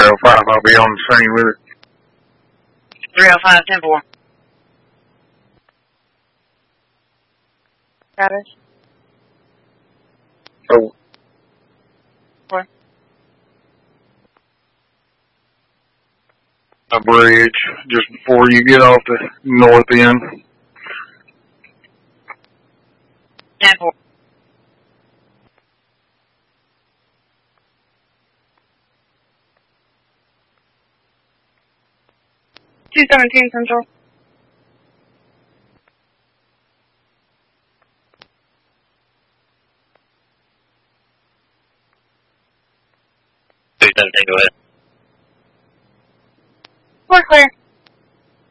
305, I'll be on the scene with it. 305, 10-4. Status? Oh. 4. A bridge just before you get off the north end. 10-4. $217 Central. Go ahead.